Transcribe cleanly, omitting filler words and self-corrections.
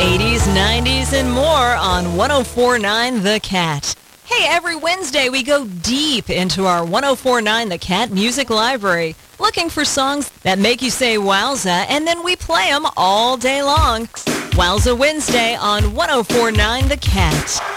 80s, 90s, and more on 104.9 The Cat. Hey, every Wednesday we go deep into our 104.9 The Cat music library, looking for songs that make you say wowza, and then we play them all day long. Wowza Wednesday on 104.9 The Cat.